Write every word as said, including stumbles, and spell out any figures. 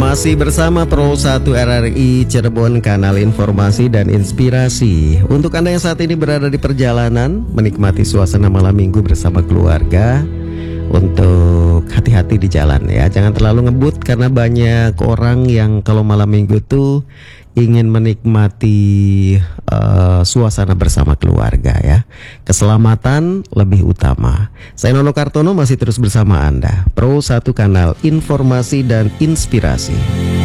Masih bersama Pro satu R R I Cirebon, kanal informasi dan inspirasi. Untuk Anda yang saat ini berada di perjalanan, menikmati suasana malam minggu bersama keluarga, untuk hati-hati di jalan ya. Jangan terlalu ngebut karena banyak orang yang kalau malam minggu tuh ingin menikmati uh, suasana bersama keluarga ya. Keselamatan lebih utama. Saya Nono Kartono masih terus bersama Anda. Pro satu kanal informasi dan inspirasi.